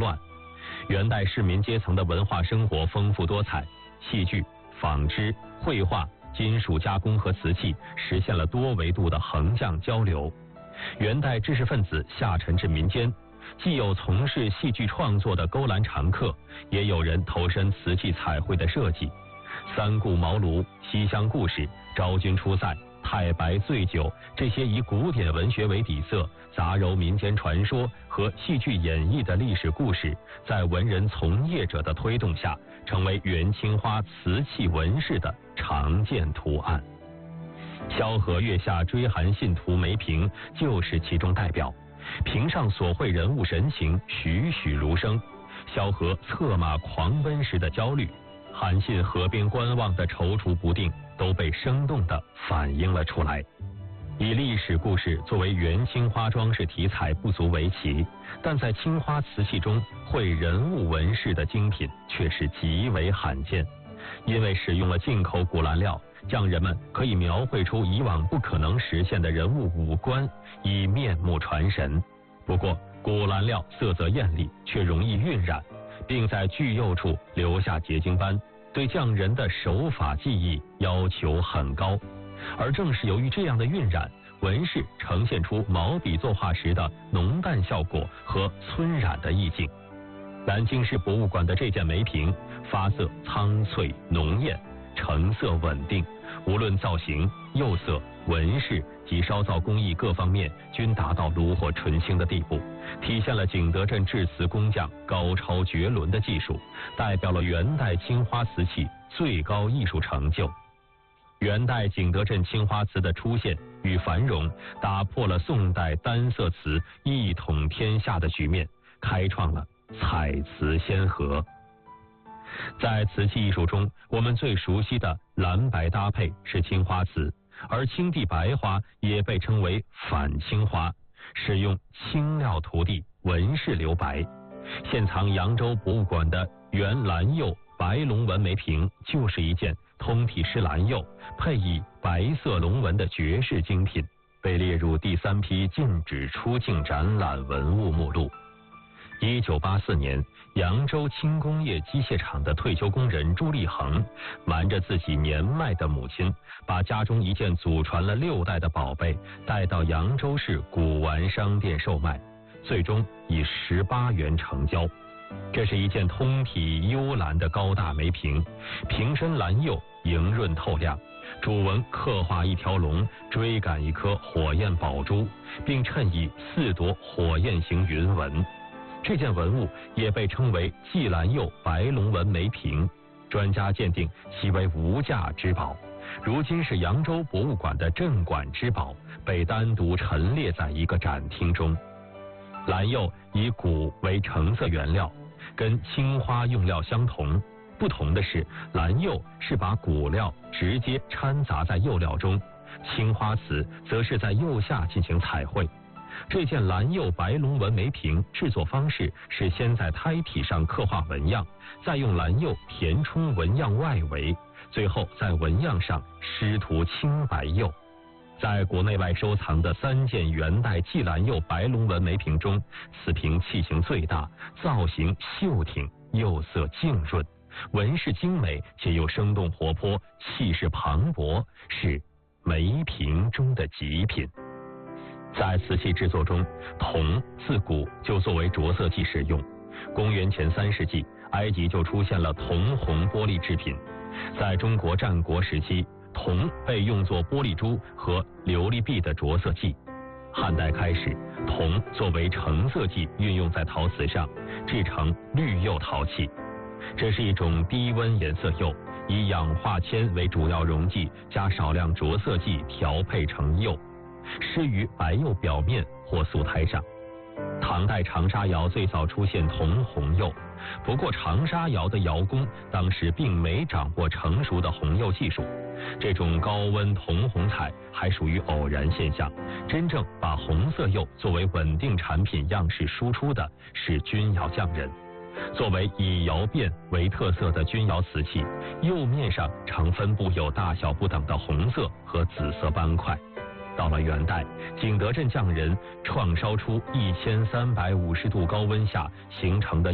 乱。元代市民阶层的文化生活丰富多彩，戏剧、纺织、绘画、金属加工和瓷器实现了多维度的横向交流。元代知识分子下沉至民间，既有从事戏剧创作的勾栏常客，也有人投身瓷器彩绘的设计。三顾茅庐、西厢故事、昭君出塞、太白醉酒，这些以古典文学为底色，杂糅民间传说和戏剧演绎的历史故事，在文人从业者的推动下，成为元青花瓷器纹饰的常见图案。萧何月下追韩信图梅瓶就是其中代表，瓶上所绘人物神情栩栩如生，萧何策马狂奔时的焦虑，韩信河边观望的踌躇不定，都被生动地反映了出来。以历史故事作为元青花装饰题材不足为奇，但在青花瓷器中绘人物纹饰的精品却是极为罕见。因为使用了进口古蓝料，匠人们可以描绘出以往不可能实现的人物五官，以面目传神。不过古蓝料色泽艳丽，却容易晕染，并在具釉处留下结晶斑，对匠人的手法技艺要求很高。而正是由于这样的晕染，纹饰呈现出毛笔作画时的浓淡效果和皴染的意境。南京市博物馆的这件梅瓶，发色苍翠浓艳，成色稳定，无论造型、釉色、纹饰及烧造工艺各方面均达到炉火纯青的地步，体现了景德镇制瓷工匠高超绝伦的技术，代表了元代青花瓷器最高艺术成就。元代景德镇青花瓷的出现与繁荣，打破了宋代单色瓷一统天下的局面，开创了彩瓷先河。在瓷器艺术中，我们最熟悉的蓝白搭配是青花瓷，而青地白花也被称为反青花，使用青料涂地，纹饰留白。现藏扬州博物馆的原蓝釉白龙纹梅瓶，就是一件通体施蓝釉配以白色龙纹的绝世精品，被列入第3批禁止出境展览文物目录。1984年，扬州轻工业机械厂的退休工人朱立恒，瞒着自己年迈的母亲，把家中一件祖传了6代的宝贝带到扬州市古玩商店售卖，最终以18元成交。这是一件通体幽蓝的高大梅瓶，瓶身蓝釉莹润透亮，主纹刻画一条龙追赶一颗火焰宝珠，并衬以4朵火焰形云纹。这件文物也被称为季蓝釉白龙纹梅瓶，专家鉴定其为无价之宝，如今是扬州博物馆的镇馆之宝，被单独陈列在一个展厅中。蓝釉以钴为成色原料，跟青花用料相同，不同的是蓝釉是把钴料直接掺杂在釉料中，青花瓷则是在釉下进行彩绘。这件蓝釉白龙纹梅瓶制作方式是先在胎体上刻画纹样，再用蓝釉填充纹样外围，最后在纹样上施涂青白釉。在国内外收藏的3件元代季蓝釉白龙纹梅瓶中，此瓶器型最大，造型秀挺，釉色净润，纹饰精美且又生动活泼，气势磅礴，是梅瓶中的极品。在瓷器制作中，铜自古就作为着色剂使用。公元前3世纪，埃及就出现了铜红玻璃制品。在中国战国时期，铜被用作玻璃珠和琉璃碧的着色剂。汉代开始，铜作为成色剂运用在陶瓷上，制成绿釉陶器。这是一种低温颜色釉，以氧化铅为主要溶剂，加少量着色剂调配成釉，施于白釉表面或素胎上。唐代长沙窑最早出现铜红釉，不过长沙窑的窑工当时并没掌握成熟的红釉技术，这种高温铜红彩还属于偶然现象。真正把红色釉作为稳定产品样式输出的是钧窑匠人。作为以窑变为特色的钧窑瓷器，釉面上常分布有大小不等的红色和紫色斑块。到了元代，景德镇匠人创烧出1350度高温下形成的